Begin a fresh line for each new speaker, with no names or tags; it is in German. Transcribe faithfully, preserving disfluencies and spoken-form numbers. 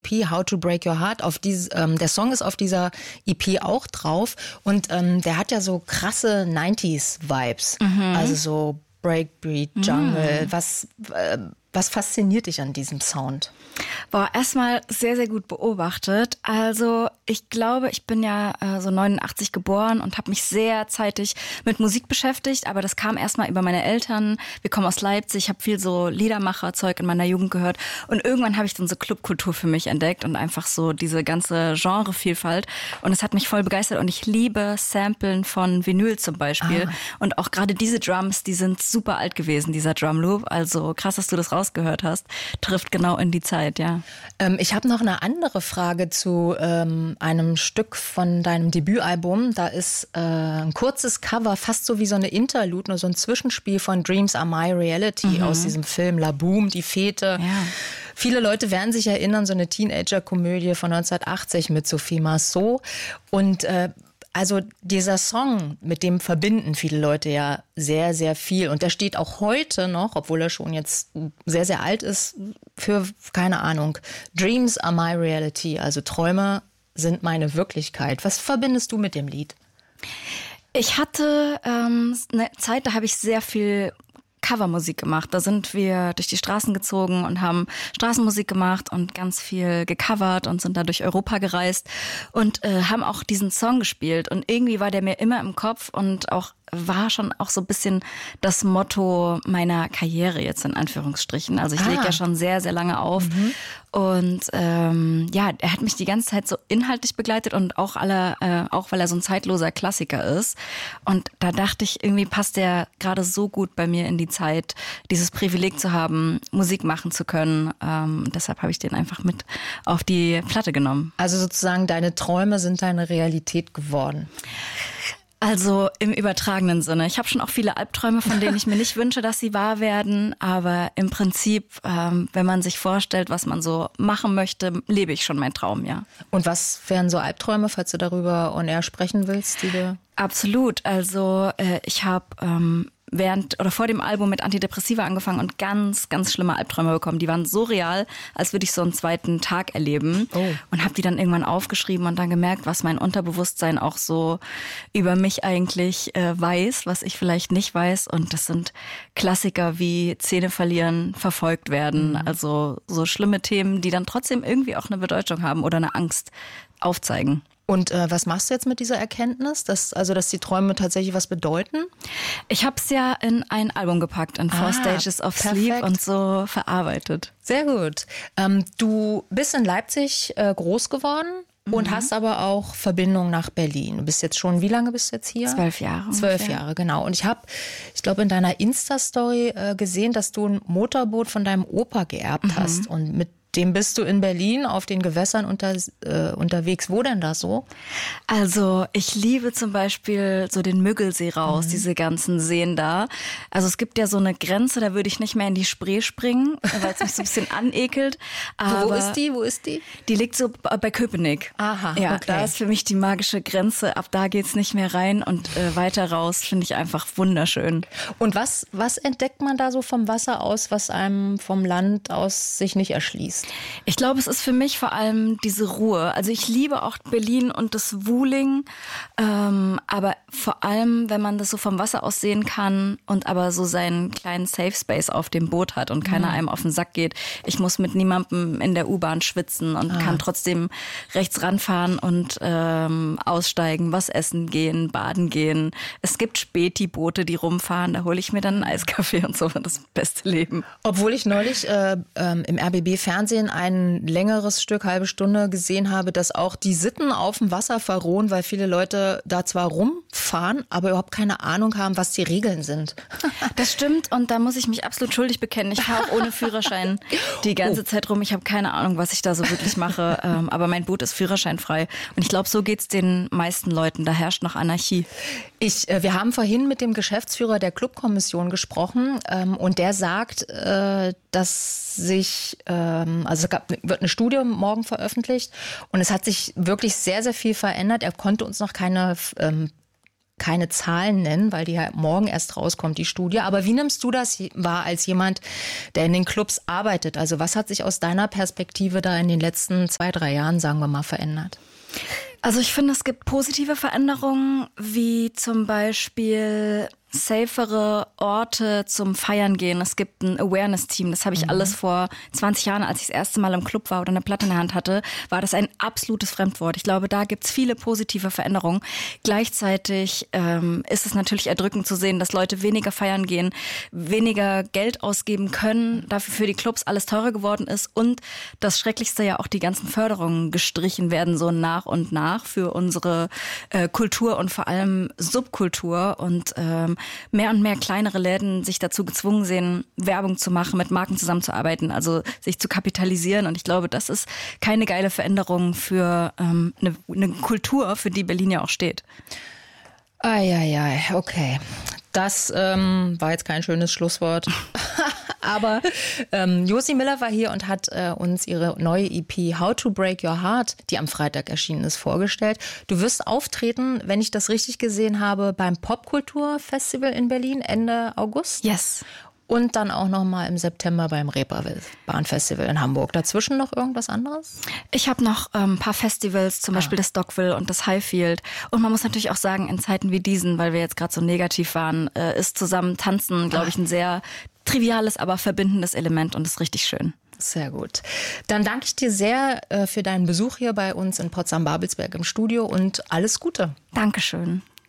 P, How to Break Your Heart. Auf dies, ähm, der Song ist auf dieser E P auch drauf und ähm, der hat ja so krasse neunziger-Vibes. Mhm. Also so Breakbeat, Jungle. Mhm. Was, äh, was fasziniert dich an diesem Sound?
Boah, erstmal sehr, sehr gut beobachtet. Also ich glaube, ich bin ja äh, so neunundachtzig geboren und habe mich sehr zeitig mit Musik beschäftigt, aber das kam erstmal über meine Eltern. Wir kommen aus Leipzig, ich habe viel so Liedermacherzeug in meiner Jugend gehört und irgendwann habe ich dann so Clubkultur für mich entdeckt und einfach so diese ganze Genrevielfalt und es hat mich voll begeistert und ich liebe Samplen von Vinyl zum Beispiel ah. und auch gerade diese Drums, die sind super alt gewesen, dieser Drumloop, also krass, dass du das rausgehört hast, trifft genau in die Zeit. Ja.
Ähm, ich habe noch eine andere Frage zu ähm, einem Stück von deinem Debütalbum. Da ist äh, ein kurzes Cover, fast so wie so eine Interlude, nur so ein Zwischenspiel von Dreams Are My Reality mhm. aus diesem Film La Boom, die Fete. Ja. Viele Leute werden sich erinnern, so eine Teenager-Komödie von neunzehnhundertachtzig mit Sophie Marceau. Und äh, also dieser Song, mit dem verbinden viele Leute ja sehr, sehr viel. Und der steht auch heute noch, obwohl er schon jetzt sehr, sehr alt ist, für, keine Ahnung, Dreams are my reality. Also Träume sind meine Wirklichkeit. Was verbindest du mit dem Lied?
Ich hatte ähm, eine Zeit, da habe ich sehr viel Covermusik gemacht. Da sind wir durch die Straßen gezogen und haben Straßenmusik gemacht und ganz viel gecovert und sind da durch Europa gereist und äh, haben auch diesen Song gespielt. Und irgendwie war der mir immer im Kopf und auch war schon auch so ein bisschen das Motto meiner Karriere jetzt in Anführungsstrichen. Also ich ah. lege ja schon sehr, sehr lange auf. Mhm. Und ähm, ja, er hat mich die ganze Zeit so inhaltlich begleitet und auch alle, äh, auch weil er so ein zeitloser Klassiker ist. Und da dachte ich, irgendwie passt der gerade so gut bei mir in die Zeit, dieses Privileg zu haben, Musik machen zu können. Ähm, deshalb habe ich den einfach mit auf die Platte genommen.
Also sozusagen deine Träume sind deine Realität geworden.
Also im übertragenen Sinne. Ich habe schon auch viele Albträume, von denen ich mir nicht wünsche, dass sie wahr werden. Aber im Prinzip, ähm, wenn man sich vorstellt, was man so machen möchte, lebe ich schon meinen Traum, ja.
Und was wären so Albträume, falls du darüber on air sprechen willst? Die du
Absolut. Also äh, ich habe ähm, während oder vor dem Album mit Antidepressiva angefangen und ganz, ganz schlimme Albträume bekommen. Die waren so real, als würde ich so einen zweiten Tag erleben. Oh. Und habe die dann irgendwann aufgeschrieben und dann gemerkt, was mein Unterbewusstsein auch so über mich eigentlich äh, weiß, was ich vielleicht nicht weiß. Und das sind Klassiker wie Zähne verlieren, verfolgt werden. Mhm. Also so schlimme Themen, die dann trotzdem irgendwie auch eine Bedeutung haben oder eine Angst aufzeigen.
Und äh, was machst du jetzt mit dieser Erkenntnis, dass, also, dass die Träume tatsächlich was bedeuten?
Ich habe es ja in ein Album gepackt, in Four ah, Stages of perfekt. Sleep und so verarbeitet.
Sehr gut. Ähm, du bist in Leipzig äh, groß geworden mhm. und hast aber auch Verbindung nach Berlin. Du bist jetzt schon, wie lange bist du jetzt hier?
Zwölf Jahre.
Zwölf ungefähr. Jahre, genau. Und ich habe, ich glaube, in deiner Insta-Story äh, gesehen, dass du ein Motorboot von deinem Opa geerbt mhm. hast und mit dem bist du in Berlin auf den Gewässern unter, äh, unterwegs. Wo denn da so?
Also ich liebe zum Beispiel so den Müggelsee raus, mhm. diese ganzen Seen da. Also es gibt ja so eine Grenze, da würde ich nicht mehr in die Spree springen, weil es mich so ein bisschen anekelt. Aber
wo ist die? Wo ist die?
Die liegt so bei Köpenick.
Aha,
ja,
okay.
Da ist für mich die magische Grenze. Ab da geht's nicht mehr rein und äh, weiter raus finde ich einfach wunderschön.
Und was, was entdeckt man da so vom Wasser aus, was einem vom Land aus sich nicht erschließt?
Ich glaube, es ist für mich vor allem diese Ruhe. Also ich liebe auch Berlin und das Wuhling, ähm, aber vor allem, wenn man das so vom Wasser aus sehen kann und aber so seinen kleinen Safe Space auf dem Boot hat und keiner mhm. einem auf den Sack geht. Ich muss mit niemandem in der U-Bahn schwitzen und ah. kann trotzdem rechts ranfahren und ähm, aussteigen, was essen gehen, baden gehen. Es gibt Späti-Boote, die rumfahren, da hole ich mir dann einen Eiskaffee und so, das beste Leben.
Obwohl ich neulich äh, ähm, im R B B-Fernsehen ein längeres Stück, halbe Stunde gesehen habe, dass auch die Sitten auf dem Wasser verrohen, weil viele Leute da zwar rumfahren, aber überhaupt keine Ahnung haben, was die Regeln sind.
Das stimmt und da muss ich mich absolut schuldig bekennen. Ich fahre auch ohne Führerschein die ganze oh. Zeit rum. Ich habe keine Ahnung, was ich da so wirklich mache, aber mein Boot ist führerscheinfrei und ich glaube, so geht's den meisten Leuten. Da herrscht noch Anarchie.
Ich, äh, wir haben vorhin mit dem Geschäftsführer der Clubkommission gesprochen ähm, und der sagt, äh, dass sich, ähm, also es gab, wird eine Studie morgen veröffentlicht und es hat sich wirklich sehr, sehr viel verändert. Er konnte uns noch keine ähm, keine Zahlen nennen, weil die ja morgen erst rauskommt, die Studie. Aber wie nimmst du das wahr als jemand, der in den Clubs arbeitet? Also was hat sich aus deiner Perspektive da in den letzten zwei, drei Jahren, sagen wir mal, verändert?
Also ich finde, es gibt positive Veränderungen, wie zum Beispiel safere Orte zum Feiern gehen. Es gibt ein Awareness-Team. Das habe ich mhm. alles vor zwanzig Jahren, als ich das erste Mal im Club war oder eine Platte in der Hand hatte, war das ein absolutes Fremdwort. Ich glaube, da gibt es viele positive Veränderungen. Gleichzeitig ähm, ist es natürlich erdrückend zu sehen, dass Leute weniger feiern gehen, weniger Geld ausgeben können, dafür für die Clubs alles teurer geworden ist und das Schrecklichste ja auch die ganzen Förderungen gestrichen werden, so nach und nach für unsere äh, Kultur und vor allem Subkultur und ähm, mehr und mehr kleinere Läden sich dazu gezwungen sehen, Werbung zu machen, mit Marken zusammenzuarbeiten, also sich zu kapitalisieren. Und ich glaube, das ist keine geile Veränderung für ähm, eine, eine Kultur, für die Berlin ja auch steht.
Eieiei, okay. Das ähm, war jetzt kein schönes Schlusswort. Aber ähm, Josie Miller war hier und hat äh, uns ihre neue E P How to Break Your Heart, die am Freitag erschienen ist, vorgestellt. Du wirst auftreten, wenn ich das richtig gesehen habe, beim Popkulturfestival in Berlin Ende August.
Yes.
Und dann auch noch mal im September beim Reeperbahn-Festival in Hamburg. Dazwischen noch irgendwas anderes?
Ich habe noch ein ähm, paar Festivals, zum ah. Beispiel das Dockville und das Highfield. Und man muss natürlich auch sagen, in Zeiten wie diesen, weil wir jetzt gerade so negativ waren, äh, ist zusammen tanzen, glaube ich, ein sehr triviales, aber verbindendes Element und ist richtig schön.
Sehr gut. Dann danke ich dir sehr äh, für deinen Besuch hier bei uns in Potsdam-Babelsberg im Studio und alles Gute.
Dankeschön.